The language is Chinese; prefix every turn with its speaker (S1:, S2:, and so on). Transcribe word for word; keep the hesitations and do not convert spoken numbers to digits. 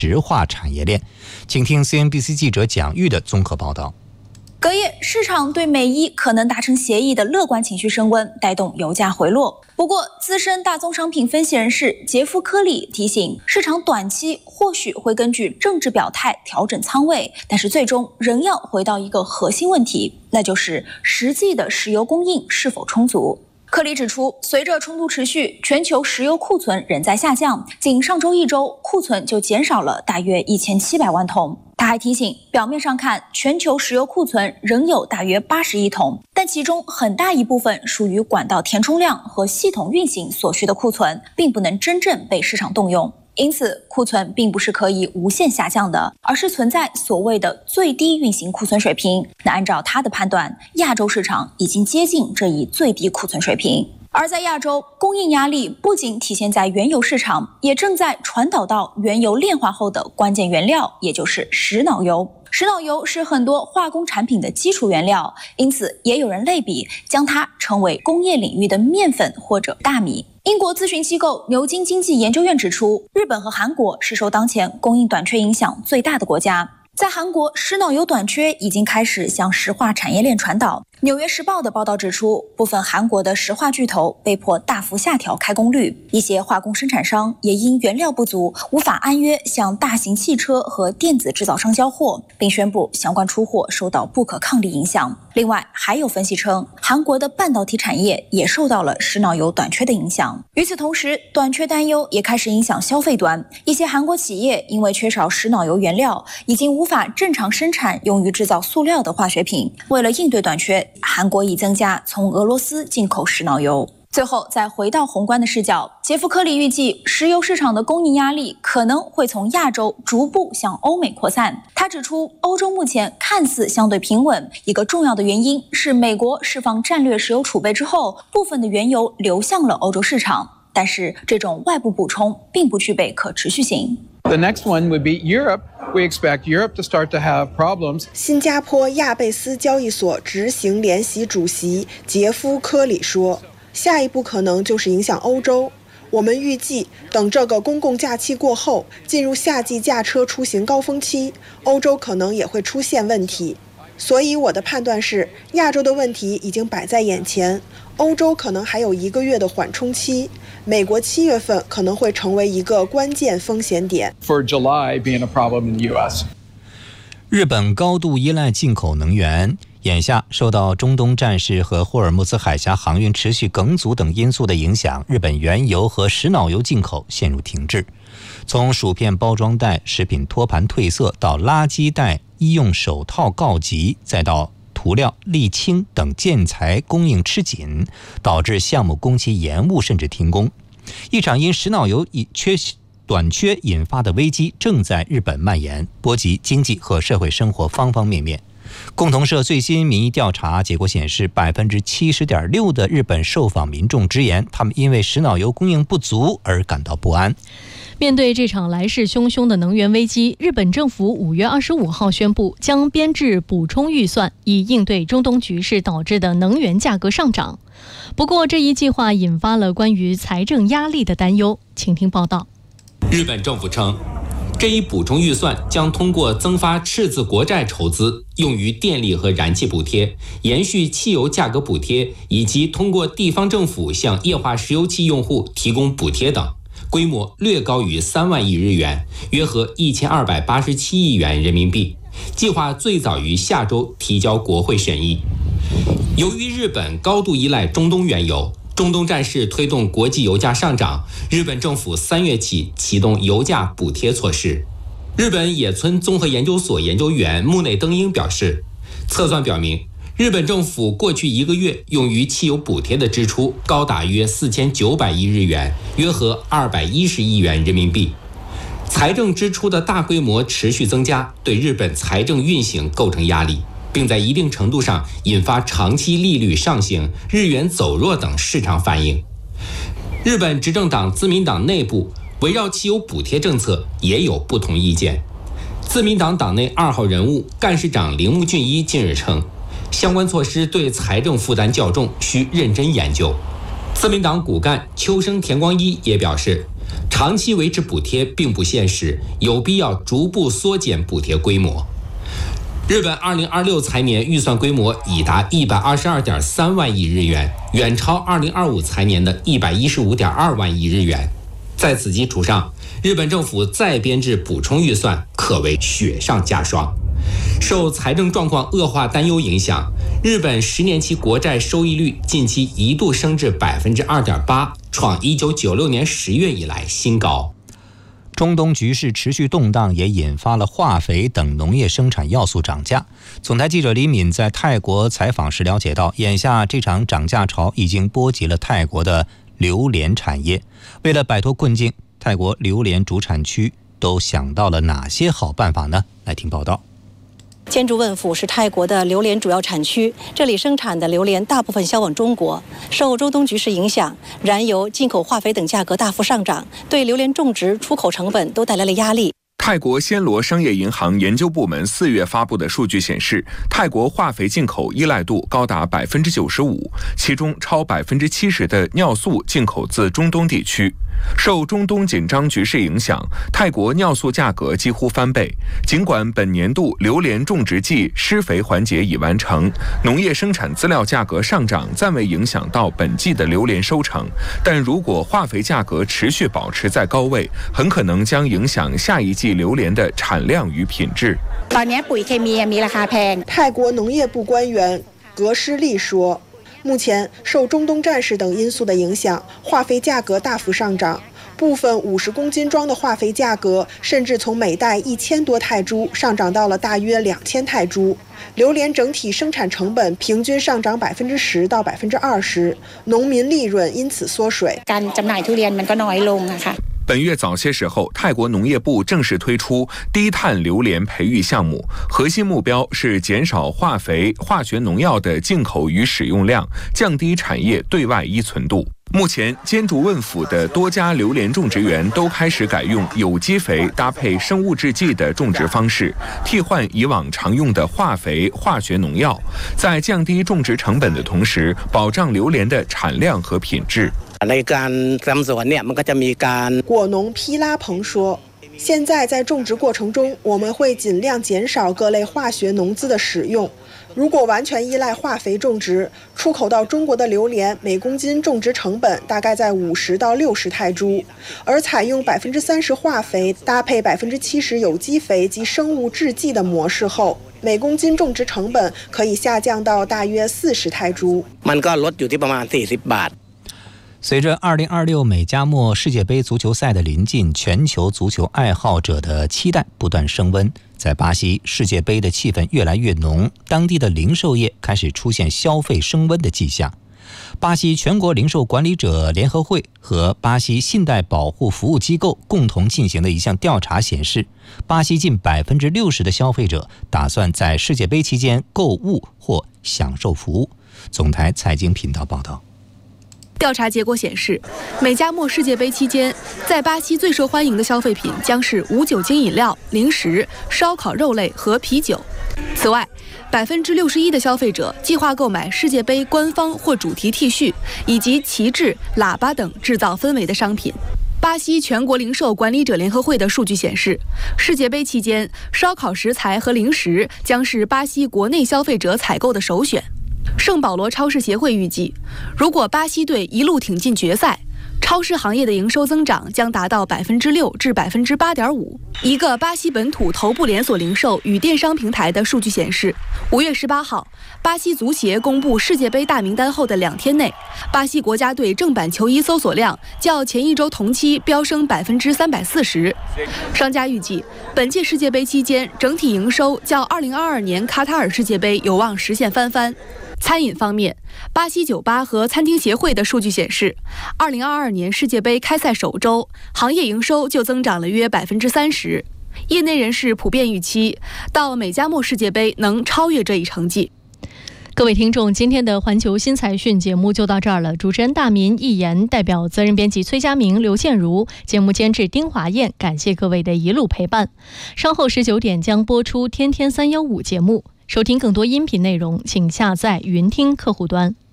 S1: 石化产业链。请听 C N B C 记者蒋玉的综合报道。
S2: 隔夜，市场对美伊可能达成协议的乐观情绪升温，带动油价回落。不过，资深大宗商品分析人士杰夫·科里提醒，市场短期或许会根据政治表态调整仓位，但是最终仍要回到一个核心问题，那就是实际的石油供应是否充足。科里指出，随着冲突持续，全球石油库存仍在下降，仅上周一周，库存就减少了大约一千七百万桶。他还提醒，表面上看，全球石油库存仍有大约八十亿桶，但其中很大一部分属于管道填充量和系统运行所需的库存，并不能真正被市场动用。因此，库存并不是可以无限下降的，而是存在所谓的最低运行库存水平。那按照他的判断，亚洲市场已经接近这一最低库存水平。而在亚洲，供应压力不仅体现在原油市场，也正在传导到原油炼化后的关键原料，也就是石脑油。石脑油是很多化工产品的基础原料，因此也有人类比将它称为工业领域的面粉或者大米。英国咨询机构牛津经济研究院指出，日本和韩国是受当前供应短缺影响最大的国家。在韩国，石脑油短缺已经开始向石化产业链传导。纽约时报的报道指出，部分韩国的石化巨头被迫大幅下调开工率，一些化工生产商也因原料不足，无法按约向大型汽车和电子制造商交货，并宣布相关出货受到不可抗力影响。另外，还有分析称，韩国的半导体产业也受到了石脑油短缺的影响。与此同时，短缺担忧也开始影响消费端，一些韩国企业因为缺少石脑油原料，已经无法正常生产用于制造塑料的化学品。为了应对短缺，韩国已增加从俄罗斯进口石脑油。最后再回到宏观的视角，杰夫·科里预计石油市场的供应压力可能会从亚洲逐步向欧美扩散。他指出，欧洲目前看似相对平稳，一个重要的原因是美国释放战略石油储备之后，部分的原油流向了欧洲市场，但是这种外部补充并不具备可持续性。
S3: The next one would be Europe. We expect Europe to start to have problems.
S4: 新加坡亚贝斯交易所执行联席主席杰夫·科里说，下一步可能就是影响欧洲。我们预计等这个公共假期过后，进入夏季驾车出行高峰期，欧洲可能也会出现问题。所以我的判断是，亚洲的问题已经摆在眼前，欧洲可能还有一个月的缓冲期。美国七月份可能会成为一个关键风险点。
S3: For July being a problem in the U S.
S1: 日本高度依赖进口能源，眼下受到中东战事和霍尔木兹海峡航运持续梗阻等因素的影响，日本原油和石脑油进口陷入停滞。从薯片包装袋、食品托盘褪色到垃圾袋、医用手套告急，再到涂料、沥青等建材供应吃紧，导致项目工期延误甚至停工。一场因石脑油缺短缺引发的危机正在日本蔓延，波及经济和社会生活方方面面。共同社最新民意调查结果显示， 百分之七十点六 的日本受访民众直言，他们因为石脑油供应不足而感到不安。
S5: 面对这场来势汹汹的能源危机，日本政府五月二十五号宣布将编制补充预算，以应对中东局势导致的能源价格上涨。不过，这一计划引发了关于财政压力的担忧。请听报道。
S6: 日本政府称，这一补充预算将通过增发赤字国债筹资，用于电力和燃气补贴，延续汽油价格补贴，以及通过地方政府向液化石油气用户提供补贴等，规模略高于三万亿日元，约合一千二百八十七亿元人民币。计划最早于下周提交国会审议。由于日本高度依赖中东原油，中东战事推动国际油价上涨，日本政府三月起启动油价补贴措施。日本野村综合研究所研究员木内登英表示，测算表明，日本政府过去一个月用于汽油补贴的支出高达约四千九百亿日元，约合二百一十亿元人民币。财政支出的大规模持续增加，对日本财政运行构成压力，并在一定程度上引发长期利率上行、日元走弱等市场反应。日本执政党自民党内部围绕汽油补贴政策也有不同意见。自民党党内二号人物干事长铃木俊一近日称，相关措施对财政负担较重，需认真研究。自民党骨干秋生田光一也表示， 长期维持补贴并不现实，有必要逐步缩减补贴规模。日本二零二六财年预算规模已达一百二十二点三万亿日元，远超二零二五财年的一百一十五点二万亿日元。在此基础上，日本政府再编制补充预算，可谓雪上加霜。受财政状况恶化担忧影响，日本十年期国债收益率近期一度升至百分之二点八，创一九九六年十月以来新高。
S1: 中东局势持续动荡，也引发了化肥等农业生产要素涨价。总台记者李敏在泰国采访时了解到，眼下这场涨价潮已经波及了泰国的榴莲产业。为了摆脱困境，泰国榴莲主产区都想到了哪些好办法呢？来听报道。
S7: 坚竹汶府是泰国的榴莲主要产区，这里生产的榴莲大部分销往中国。受中东局势影响，燃油、进口化肥等价格大幅上涨，对榴莲种植、出口成本都带来了压力。
S8: 泰国暹罗商业银行研究部门四月发布的数据显示，泰国化肥进口依赖度高达百分之九十五，其中超百分之七十的尿素进口自中东地区。受中东紧张局势影响，泰国尿素价格几乎翻倍。尽管本年度榴莲种植季施肥环节已完成，农业生产资料价格上涨暂未影响到本季的榴莲收成，但如果化肥价格持续保持在高位，很可能将影响下一季榴莲的产量与品质。
S4: 泰国农业部官员格施利说，目前受中东战事等因素的影响，化肥价格大幅上涨，部分五十公斤装的化肥价格甚至从每袋一千多泰铢上涨到了大约两千泰铢。榴莲整体生产成本平均上涨百分之十到百分之二十，农民利润因此缩水。
S8: 本月早些时候，泰国农业部正式推出低碳榴莲培育项目，核心目标是减少化肥、化学农药的进口与使用量，降低产业对外依存度。目前，坚竹汶府的多家榴莲种植园都开始改用有机肥搭配生物制剂的种植方式，替换以往常用的化肥、化学农药，在降低种植成本的同时，保障榴莲的产量和品质。
S4: 果农皮拉蓬说，现在在种植过程中，我们会尽量减少各类化学农资的使用。如果完全依赖化肥种植，出口到中国的榴莲每公斤种植成本大概在五十到六十泰铢，而采用百分之三十化肥搭配百分之七十有机肥及生物制剂的模式后，每公斤种植成本可以下降到大约四十泰铢。
S1: 随着二零二六美加墨世界杯足球赛的临近，全球足球爱好者的期待不断升温。在巴西，世界杯的气氛越来越浓，当地的零售业开始出现消费升温的迹象。巴西全国零售管理者联合会和巴西信贷保护服务机构共同进行的一项调查显示，巴西近百分之六十的消费者打算在世界杯期间购物或享受服务。总台财经频道报道。
S9: 调查结果显示，美加墨世界杯期间，在巴西最受欢迎的消费品将是无酒精饮料、零食、烧烤肉类和啤酒。此外，百分之六十一的消费者计划购买世界杯官方或主题 T 恤，以及旗帜、喇叭等制造氛围的商品。巴西全国零售管理者联合会的数据显示，世界杯期间，烧烤食材和零食将是巴西国内消费者采购的首选。圣保罗超市协会预计，如果巴西队一路挺进决赛，超市行业的营收增长将达到百分之六至百分之八点五。一个巴西本土头部连锁零售与电商平台的数据显示，五月十八号，巴西足协公布世界杯大名单后的两天内，巴西国家队正版球衣搜索量较前一周同期飙升百分之三百四十。商家预计，本届世界杯期间整体营收较二零二二年卡塔尔世界杯有望实现翻番。餐饮方面，巴西酒吧和餐厅协会的数据显示，二零二二年世界杯开赛首周，行业营收就增长了约百分之三十。业内人士普遍预期，到美加墨世界杯能超越这一成绩。
S5: 各位听众，今天的环球新财讯节目就到这儿了。主持人大民、易言，代表责任编辑崔佳明、刘建如，节目监制丁华燕，感谢各位的一路陪伴。稍后十九点将播出《天天三幺五》节目。收听更多音频内容，请下载云听客户端。